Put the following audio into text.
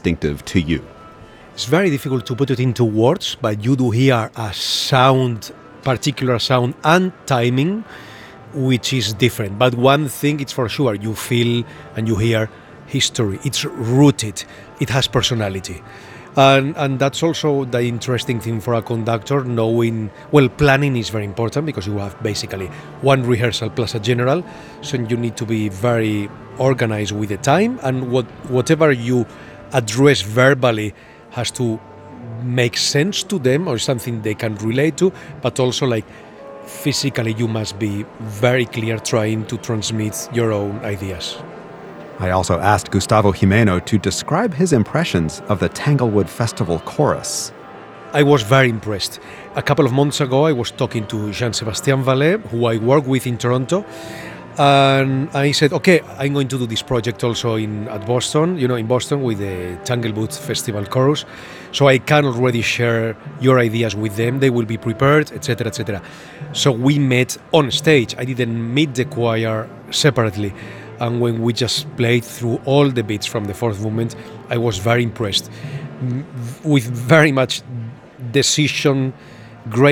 distinctive to you? It's very difficult to put it into words, but you do hear a sound, particular sound and timing, which is different. But one thing it's for sure, you feel and you hear history. It's rooted. It has personality. And that's also the interesting thing for a conductor, knowing, well, planning is very important because you have basically one rehearsal plus a general, so you need to be very organized with the time, and whatever you address verbally has to make sense to them or something they can relate to, but also like physically you must be very clear trying to transmit your own ideas. I also asked Gustavo Gimeno to describe his impressions of the Tanglewood Festival chorus. I was very impressed. A couple of months ago, I was talking to Jean-Sébastien Vallet, who I work with in Toronto, and I said, okay, I'm going to do this project also in Boston with the Tanglewood Festival chorus, so I can already share your ideas with them. They will be prepared, etc., etc. So we met on stage. I didn't meet the choir separately. And when we just played through all the bits from the fourth movement, I was very impressed with very much decision, great